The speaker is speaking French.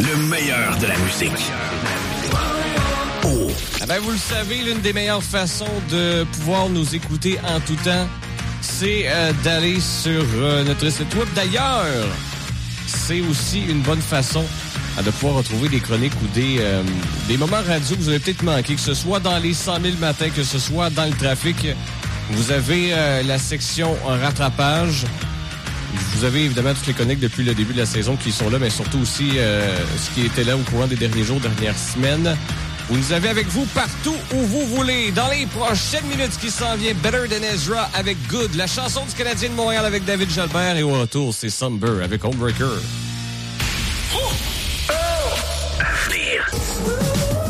Le meilleur de la musique. Ah ben, vous le savez, l'une des meilleures façons de pouvoir nous écouter en tout temps, c'est d'aller sur notre site web. D'ailleurs, c'est aussi une bonne façon de pouvoir retrouver des chroniques ou des moments radio que vous avez peut-être manqué, que ce soit dans les 100 000 matins, que ce soit dans le trafic. Vous avez la section rattrapage. Vous avez évidemment toutes les chroniques depuis le début de la saison qui sont là, mais surtout aussi ce qui était là au courant des derniers jours, dernières semaines. Vous nous avez avec vous partout où vous voulez. Dans les prochaines minutes qui s'en vient, Better Than Ezra avec Good, la chanson du Canadien de Montréal avec David Jalbert, et au retour, c'est Somber avec Homebreaker. À venir.